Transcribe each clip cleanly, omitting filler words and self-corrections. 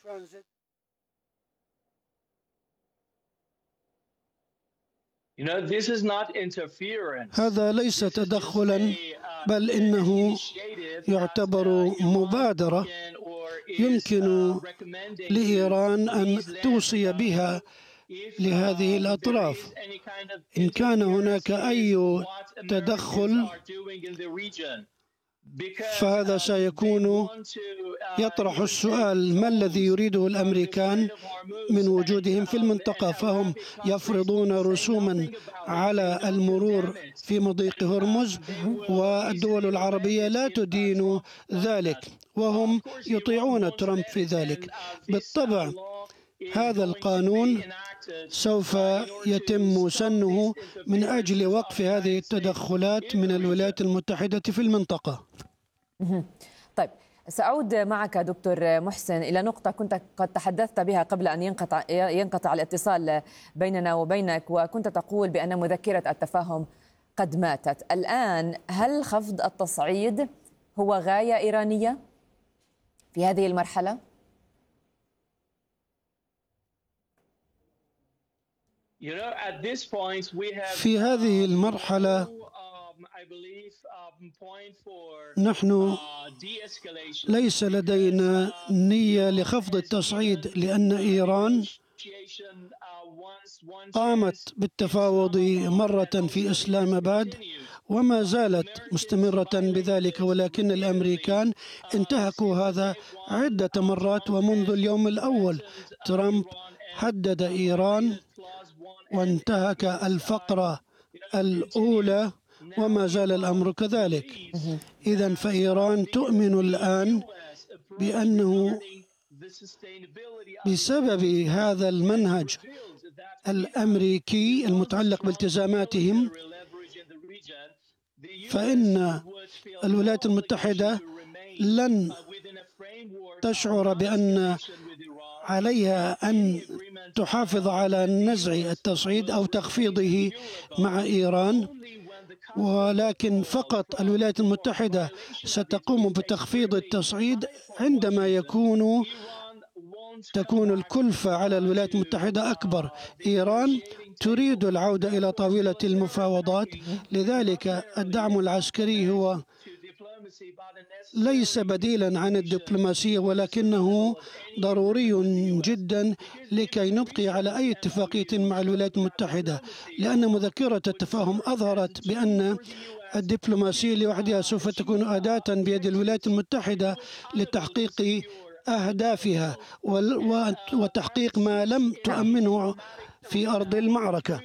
هذا ليس تدخلا، بل إنه يعتبر مبادرة يمكن لإيران أن توصي بها لهذه الأطراف. إن كان هناك أي تدخل فهذا سيكون يطرح السؤال: ما الذي يريده الأمريكان من وجودهم في المنطقة؟ فهم يفرضون رسوما على المرور في مضيق هرمز، والدول العربية لا تدين ذلك، وهم يطيعون ترامب في ذلك. بالطبع هذا القانون سوف يتم سنه من أجل وقف هذه التدخلات من الولايات المتحدة في المنطقة. طيب، سأعود معك دكتور محسن إلى نقطة كنت قد تحدثت بها قبل أن ينقطع الاتصال بيننا وبينك، وكنت تقول بأن مذكرة التفاهم قد ماتت. الآن هل خفض التصعيد هو غاية إيرانية في هذه المرحلة؟ في هذه المرحلة نحن ليس لدينا نية لخفض التصعيد، لأن إيران قامت بالتفاوض مرة في إسلام آباد وما زالت مستمرة بذلك، ولكن الأمريكان انتهكوا هذا عدة مرات. ومنذ اليوم الأول ترامب هدد إيران وانتهك الفقرة الأولى، وما زال الأمر كذلك. إذن فإيران تؤمن الآن بأنه بسبب هذا المنهج الأمريكي المتعلق بالتزاماتهم، فإن الولايات المتحدة لن تشعر بأن عليها أن تحافظ على نزع التصعيد أو تخفيضه مع إيران، ولكن فقط الولايات المتحدة ستقوم بتخفيض التصعيد عندما تكون الكلفة على الولايات المتحدة أكبر. إيران تريد العودة إلى طاولة المفاوضات، لذلك الدعم العسكري هو ليس بديلا عن الدبلوماسية، ولكنه ضروري جدا لكي نبقي على أي اتفاقية مع الولايات المتحدة، لأن مذكرة التفاهم أظهرت بأن الدبلوماسية لوحدها سوف تكون أداة بيد الولايات المتحدة لتحقيق أهدافها وتحقيق ما لم تؤمنه في أرض المعركة.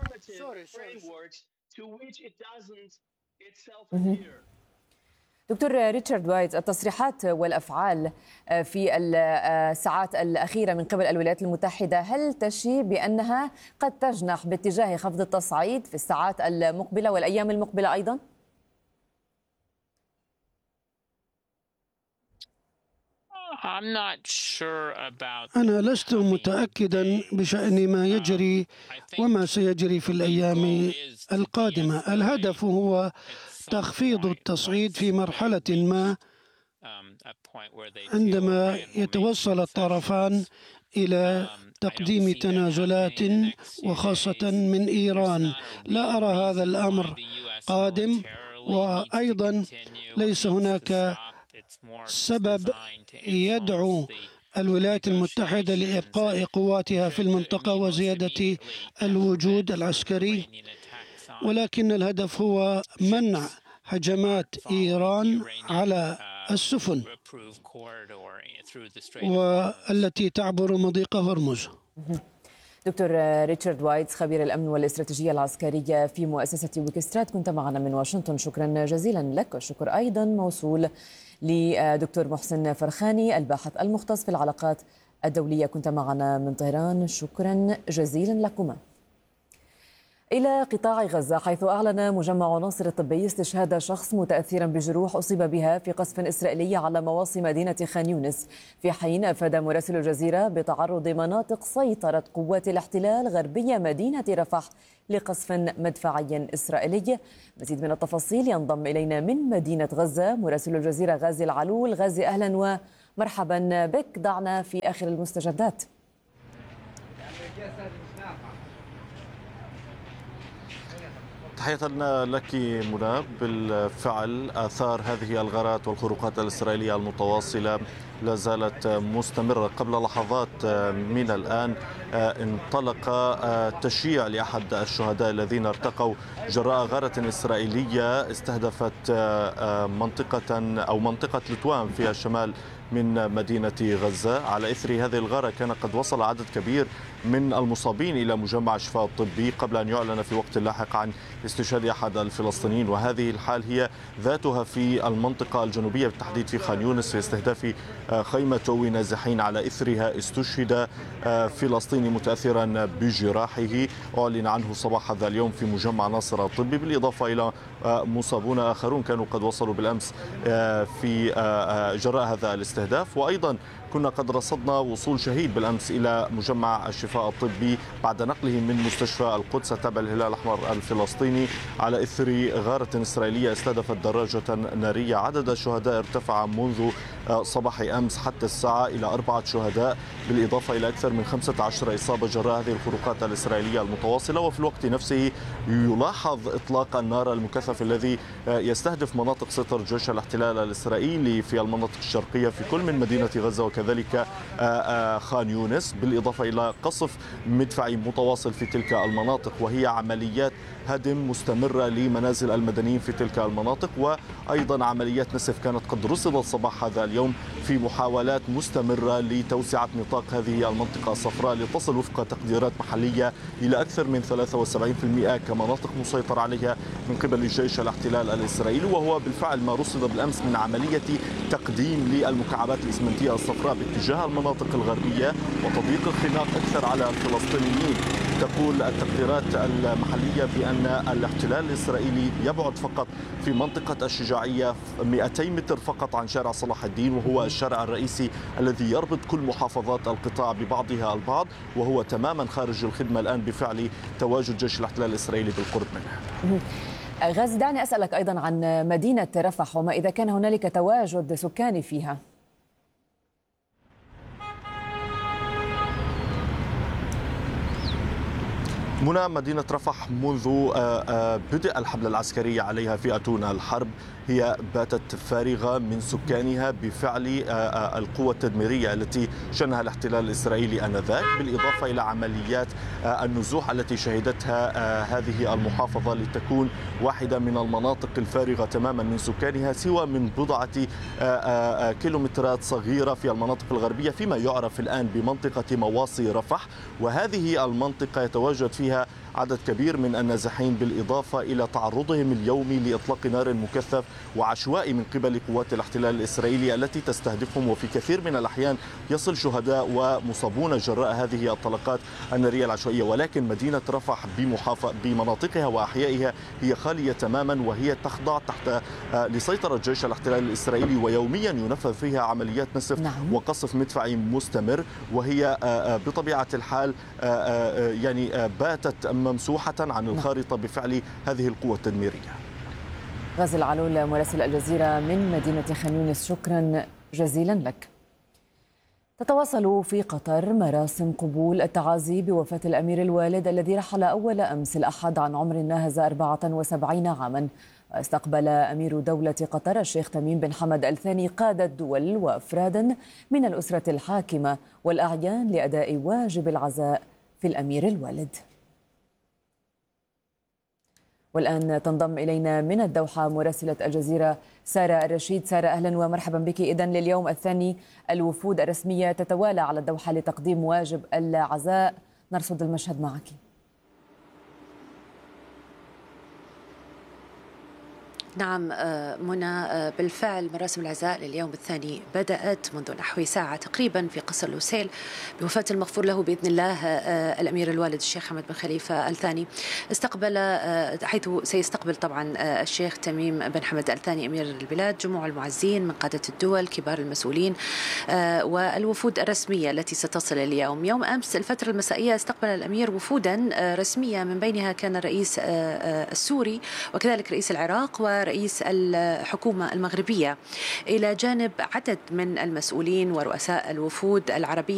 دكتور ريتشارد وايت، التصريحات والأفعال في الساعات الأخيرة من قبل الولايات المتحدة هل تشي بأنها قد تجنح باتجاه خفض التصعيد في الساعات المقبلة والأيام المقبلة أيضا؟ أنا لست متأكدا بشأن ما يجري وما سيجري في الأيام القادمة. الهدف هو تخفيض التصعيد في مرحلة ما عندما يتوصل الطرفان إلى تقديم تنازلات، وخاصة من إيران. لا أرى هذا الأمر قادم، وأيضا ليس هناك سبب يدعو الولايات المتحدة لإبقاء قواتها في المنطقة وزيادة الوجود العسكري، ولكن الهدف هو منع هجمات إيران على السفن والتي تعبر مضيق هرمز. دكتور ريتشارد وايت، خبير الأمن والاستراتيجية العسكرية في مؤسسة ويكسترات، كنت معنا من واشنطن. شكرا جزيلا لك، والشكر أيضا موصول لدكتور محسن فرخاني، الباحث المختص في العلاقات الدولية، كنت معنا من طهران. شكرا جزيلا لكما. إلى قطاع غزة، حيث أعلن مجمع ناصر الطبي استشهاد شخص متأثرا بجروح أصيب بها في قصف إسرائيلي على مواصي مدينة خان يونس، في حين أفاد مراسل الجزيرة بتعرض مناطق سيطرة قوات الاحتلال غربية مدينة رفح لقصف مدفعي إسرائيلي. مزيد من التفاصيل ينضم إلينا من مدينة غزة مراسل الجزيرة غازي العلول. غازي، أهلا مرحبا بك، ضعنا في آخر المستجدات. تحية لك منى. بالفعل آثار هذه الغارات والخروقات الإسرائيلية المتواصلة لا زالت مستمرة. قبل لحظات من الآن انطلق تشييع لأحد الشهداء الذين ارتقوا جراء غارة إسرائيلية استهدفت منطقة لتوان في الشمال من مدينة غزة. على إثر هذه الغارة كان قد وصل عدد كبير من المصابين إلى مجمع الشفاء الطبي قبل أن يعلن في وقت لاحق عن استشهاد أحد الفلسطينيين. وهذه الحال هي ذاتها في المنطقة الجنوبية بالتحديد في خان يونس في استهداف خيمة توي نازحين. على إثرها استشهد فلسطيني متأثرا بجراحه أعلن عنه صباح هذا اليوم في مجمع ناصر الطبي، بالإضافة إلى مصابون آخرون كانوا قد وصلوا بالأمس في جراء هذا الاستهداف. وأيضا كنا قد رصدنا وصول شهيد بالأمس إلى مجمع الشفاء الطبي بعد نقله من مستشفى القدس تابع للهلال الأحمر الفلسطيني على إثر غارة إسرائيلية استهدفت دراجة نارية. عدد الشهداء ارتفع منذ صباح أمس حتى الساعة إلى 4 شهداء، بالإضافة إلى أكثر من 15 إصابة جراء هذه الخروقات الإسرائيلية المتواصلة. وفي الوقت نفسه يلاحظ إطلاق النار المكثف الذي يستهدف مناطق سيطرة جيش الاحتلال الإسرائيلي في المناطق الشرقية في كل من مدينة غزة وكذلك خان يونس، بالإضافة إلى قصف مدفعي متواصل في تلك المناطق، وهي عمليات هدم مستمرة لمنازل المدنيين في تلك المناطق. وأيضا عمليات نسف كانت قد رصدت صباح هذا اليوم في محاولات مستمرة لتوسعة نطاق هذه المنطقة الصفراء لتصل وفق تقديرات محلية إلى أكثر من 73% كمناطق مسيطر عليها من قبل جيش الاحتلال الإسرائيلي. وهو بالفعل ما رصد بالأمس من عملية تقديم للمكعبات الإسمنتية الصفراء باتجاه المناطق الغربية وتضييق الخناق أكثر على الفلسطينيين. تقول التقديرات المحلية بأن الاحتلال الإسرائيلي يبعد فقط في منطقة الشجاعية 200 متر فقط عن شارع صلاح الدين، وهو الشارع الرئيسي الذي يربط كل محافظات القطاع ببعضها البعض، وهو تماما خارج الخدمة الآن بفعل تواجد جيش الاحتلال الإسرائيلي بالقرب منه. غاز، دعني أسألك أيضا عن مدينة رفح وما إذا كان هنالك تواجد سكاني فيها. منى، مدينة رفح منذ بدء الحملة العسكرية عليها فئة الحرب هي باتت فارغة من سكانها بفعل القوة التدميرية التي شنها الاحتلال الإسرائيلي آنذاك، بالإضافة إلى عمليات النزوح التي شهدتها هذه المحافظة لتكون واحدة من المناطق الفارغة تماما من سكانها سوى من بضعة كيلومترات صغيرة في المناطق الغربية فيما يعرف الآن بمنطقة مواصي رفح. وهذه المنطقة يتواجد فيها عدد كبير من النازحين، بالإضافة إلى تعرضهم اليومي لإطلاق نار مكثف وعشوائي من قبل قوات الاحتلال الإسرائيلي التي تستهدفهم، وفي كثير من الأحيان يصل شهداء ومصابون جراء هذه الطلقات النارية العشوائية. ولكن مدينة رفح بمناطقها وأحيائها هي خالية تماما، وهي تخضع تحت لسيطرة جيش الاحتلال الإسرائيلي، ويوميا ينفذ فيها عمليات نسف وقصف مدفعي مستمر، وهي بطبيعة الحال يعني باتت ممسوحة عن الخارطة بفعل هذه القوة التدميرية. غازي العلول مراسل الجزيرة من مدينة خان يونس، شكرا جزيلا لك. تتواصل في قطر مراسم قبول التعازي بوفاة الأمير الوالد الذي رحل أول أمس الأحد عن عمر ناهز 74 عاما. استقبل أمير دولة قطر الشيخ تميم بن حمد الثاني قادة دول وأفرادا من الأسرة الحاكمة والأعيان لأداء واجب العزاء في الأمير الوالد. والآن تنضم إلينا من الدوحة مراسلة الجزيرة سارة الرشيد. سارة، أهلا ومرحبا بك. إذن لليوم الثاني الوفود الرسمية تتوالى على الدوحة لتقديم واجب العزاء، نرصد المشهد معك. نعم منى، بالفعل مراسم العزاء لليوم الثاني بدأت منذ نحو ساعة تقريبا في قصر لوسيل بوفاة المغفور له بإذن الله الأمير الوالد الشيخ حمد بن خليفة الثاني. حيث سيستقبل طبعا الشيخ تميم بن حمد الثاني أمير البلاد جموع المعزين من قادة الدول كبار المسؤولين والوفود الرسمية التي ستصل اليوم. يوم أمس الفترة المسائية استقبل الأمير وفودا رسمية، من بينها كان الرئيس السوري وكذلك رئيس العراق رئيس الحكومة المغربية إلى جانب عدد من المسؤولين ورؤساء الوفود العربية